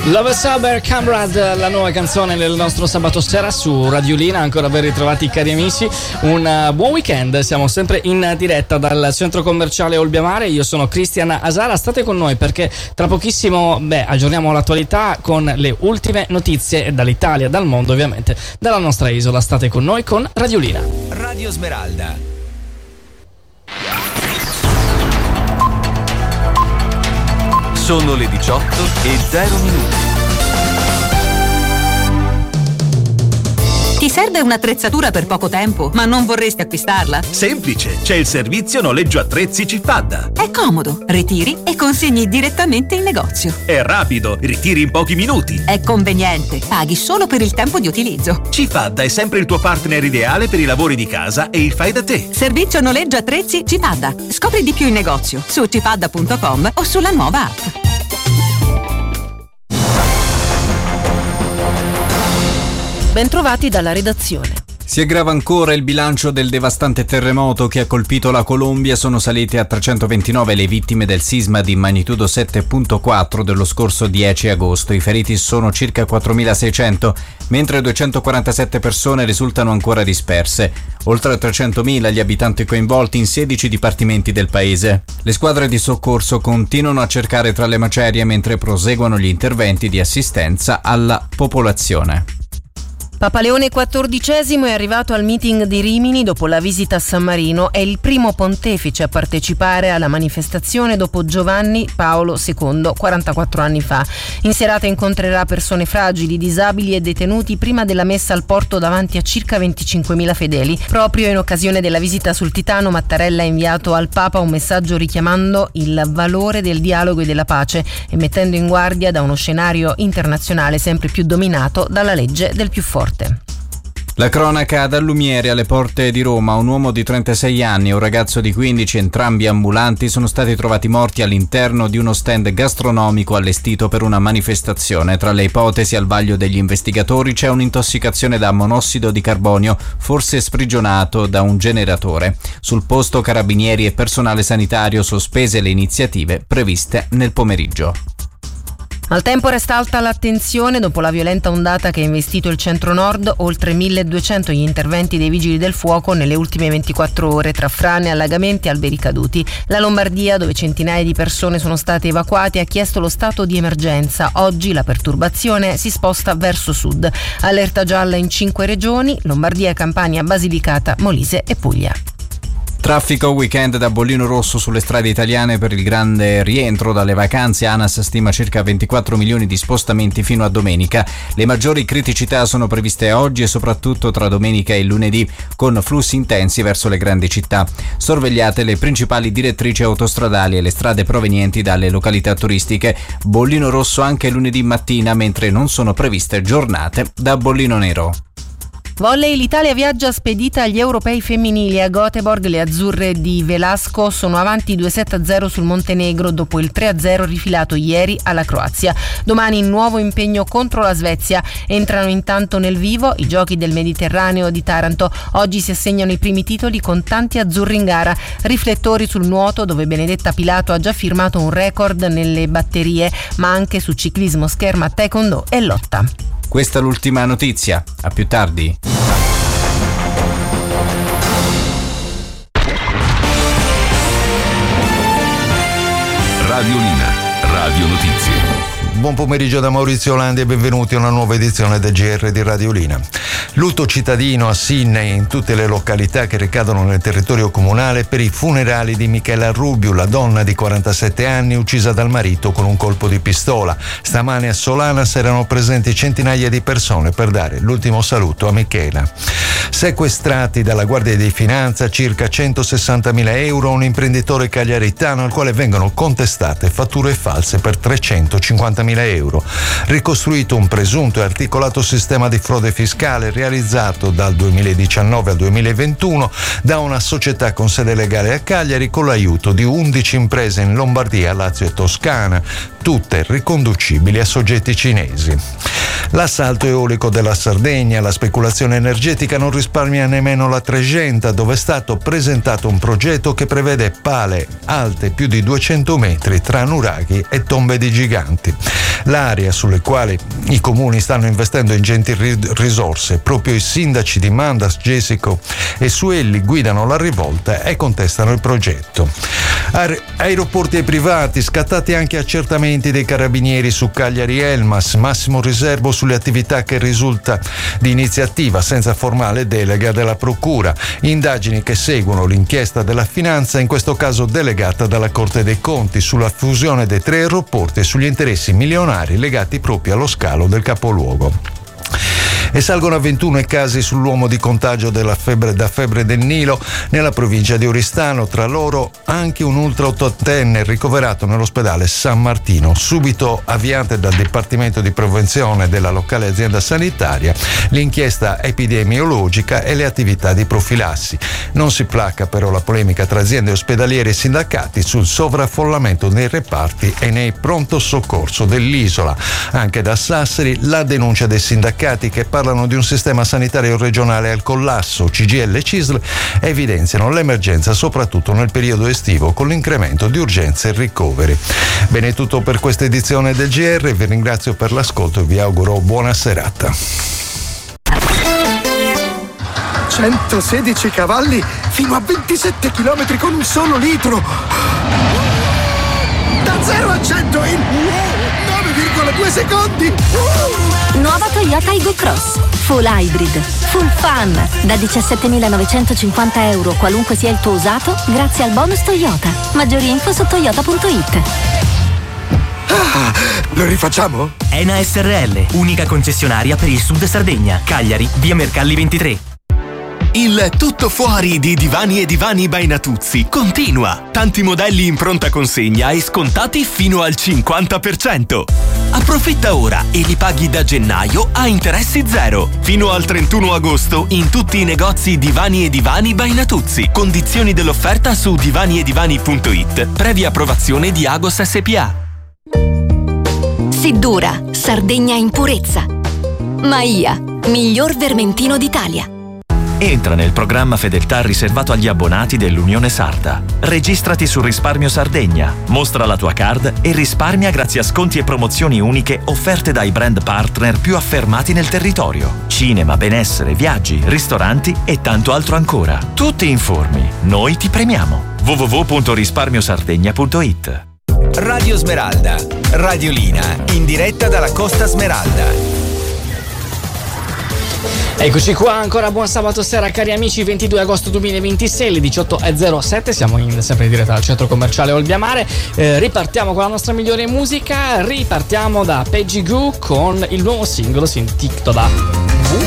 Love Sober Comrade, la nuova canzone del nostro sabato sera su Radiolina. Ancora ben ritrovati cari amici, un buon weekend. Siamo sempre in diretta dal centro commerciale Olbiamare. Io sono Cristian Asara, state con noi perché tra pochissimo aggiorniamo l'attualità con le ultime notizie dall'Italia, dal mondo ovviamente, dalla nostra isola. State con noi con Radiolina. Radio Smeralda. Sono le 18:0. Ti serve un'attrezzatura per poco tempo, ma non vorresti acquistarla? Semplice, c'è il servizio noleggio attrezzi Cifadda. È comodo, ritiri e consegni direttamente in negozio. È rapido, ritiri in pochi minuti. È conveniente, paghi solo per il tempo di utilizzo. Cifadda è sempre il tuo partner ideale per i lavori di casa e il fai da te. Servizio noleggio attrezzi Cifadda. Scopri di più in negozio su cifadda.com o sulla nuova app. Bentrovati dalla redazione. Si aggrava ancora il bilancio del devastante terremoto che ha colpito la Colombia. Sono salite a 329 le vittime del sisma di magnitudo 7.4 dello scorso 10 agosto. I feriti sono circa 4.600, mentre 247 persone risultano ancora disperse. Oltre a 300.000 gli abitanti coinvolti in 16 dipartimenti del paese. Le squadre di soccorso continuano a cercare tra le macerie mentre proseguono gli interventi di assistenza alla popolazione. Papa Leone XIV è arrivato al meeting di Rimini dopo la visita a San Marino. È il primo pontefice a partecipare alla manifestazione dopo Giovanni Paolo II, 44 anni fa. In serata incontrerà persone fragili, disabili e detenuti prima della messa al porto davanti a circa 25.000 fedeli. Proprio in occasione della visita sul Titano, Mattarella ha inviato al Papa un messaggio richiamando il valore del dialogo e della pace e mettendo in guardia da uno scenario internazionale sempre più dominato dalla legge del più forte. La cronaca ad Allumiere, alle porte di Roma. Un uomo di 36 anni e un ragazzo di 15, entrambi ambulanti, sono stati trovati morti all'interno di uno stand gastronomico allestito per una manifestazione. Tra le ipotesi al vaglio degli investigatori c'è un'intossicazione da monossido di carbonio, forse sprigionato da un generatore. Sul posto carabinieri e personale sanitario, sospese le iniziative previste nel pomeriggio. Al tempo resta alta l'attenzione dopo la violenta ondata che ha investito il centro-nord, oltre 1.200 gli interventi dei vigili del fuoco nelle ultime 24 ore tra frane, allagamenti e alberi caduti. La Lombardia, dove centinaia di persone sono state evacuate, ha chiesto lo stato di emergenza. Oggi la perturbazione si sposta verso sud. Allerta gialla in 5 regioni: Lombardia, Campania, Basilicata, Molise e Puglia. Traffico weekend da bollino rosso sulle strade italiane per il grande rientro dalle vacanze. ANAS stima circa 24 milioni di spostamenti fino a domenica. Le maggiori criticità sono previste oggi e soprattutto tra domenica e lunedì, con flussi intensi verso le grandi città. Sorvegliate le principali direttrici autostradali e le strade provenienti dalle località turistiche. Bollino rosso anche lunedì mattina, mentre non sono previste giornate da bollino nero. Volley, l'Italia viaggia spedita agli europei femminili. A Göteborg le azzurre di Velasco sono avanti 2-7-0 sul Montenegro dopo il 3-0 rifilato ieri alla Croazia. Domani nuovo impegno contro la Svezia. Entrano intanto nel vivo i giochi del Mediterraneo di Taranto. Oggi si assegnano i primi titoli con tanti azzurri in gara. Riflettori sul nuoto, dove Benedetta Pilato ha già firmato un record nelle batterie, ma anche su ciclismo, scherma, taekwondo e lotta. Questa è l'ultima notizia. A più tardi. Radiolina, Radio Notizie. Buon pomeriggio da Maurizio Landi e benvenuti a una nuova edizione del GR di Radiolina. Lutto cittadino a Sydney e in tutte le località che ricadono nel territorio comunale per i funerali di Michela Rubiu, la donna di 47 anni uccisa dal marito con un colpo di pistola. Stamane a Solanas erano presenti centinaia di persone per dare l'ultimo saluto a Michela. Sequestrati dalla Guardia di Finanza circa 160.000 euro a un imprenditore cagliaritano al quale vengono contestate fatture false per 350.000 euro. Ricostruito un presunto e articolato sistema di frode fiscale realizzato dal 2019 al 2021 da una società con sede legale a Cagliari con l'aiuto di 11 imprese in Lombardia, Lazio e Toscana, tutte riconducibili a soggetti cinesi. L'assalto eolico della Sardegna, la speculazione energetica non risparmia nemmeno la Tregenta, dove è stato presentato un progetto che prevede pale alte più di 200 metri tra nuraghi e tombe di giganti. L'area sulle quali i comuni stanno investendo ingenti risorse, proprio i sindaci di Mandas, Gesico e Suelli guidano la rivolta e contestano il progetto. Aeroporti e privati, scattati anche accertamenti dei carabinieri su Cagliari Elmas, massimo riservo sulle attività che risulta di iniziativa senza formale delega della Procura, indagini che seguono l'inchiesta della Finanza, in questo caso delegata dalla Corte dei Conti, sulla fusione dei 3 aeroporti e sugli interessi milionari legati proprio allo scalo del capoluogo. E salgono a 21 i casi sull'uomo di contagio da febbre del Nilo nella provincia di Oristano, tra loro anche un ultra ottantenne ricoverato nell'ospedale San Martino. Subito avviate dal Dipartimento di Prevenzione della locale azienda sanitaria l'inchiesta epidemiologica e le attività di profilassi. Non si placa però la polemica tra aziende ospedaliere e sindacati sul sovraffollamento nei reparti e nei pronto soccorso dell'isola. Anche da Sassari la denuncia dei sindacati che parlano di un sistema sanitario regionale al collasso. CGIL e CISL evidenziano l'emergenza soprattutto nel periodo estivo con l'incremento di urgenze e ricoveri. Bene, è tutto per questa edizione del GR, vi ringrazio per l'ascolto e vi auguro buona serata. 116 cavalli fino a 27 km con un solo litro. Da 0 a 100 in 9,2 secondi. Nuova Toyota Aygo Cross, full hybrid, full fun, da 17.950 euro qualunque sia il tuo usato, grazie al bonus Toyota. Maggiori info su toyota.it. Lo rifacciamo? Ena SRL, unica concessionaria per il Sud Sardegna. Cagliari, via Mercalli 23. Il tutto fuori di Divani e Divani by Natuzzi continua. Tanti modelli in pronta consegna e scontati fino al 50%. Approfitta ora e li paghi da gennaio a interessi zero. Fino al 31 agosto in tutti i negozi Divani e Divani by Natuzzi. Condizioni dell'offerta su divaniedivani.it, previa approvazione di Agos SPA. Siddura, Sardegna in purezza. Maia, miglior vermentino d'Italia. Entra nel programma Fedeltà riservato agli abbonati dell'Unione Sarda. Registrati su Risparmio Sardegna, mostra la tua card e risparmia grazie a sconti e promozioni uniche offerte dai brand partner più affermati nel territorio. Cinema, benessere, viaggi, ristoranti e tanto altro ancora. Tu ti informi, noi ti premiamo. www.risparmiosardegna.it. Radio Smeralda, radiolina, in diretta dalla Costa Smeralda. Eccoci qua, ancora buon sabato sera cari amici, 22 agosto 2026, le 18.07, siamo sempre in diretta dal centro commerciale Olbiamare. Ripartiamo con la nostra migliore musica, ripartiamo da Peggy Goo con il nuovo singolo Sintiktoda.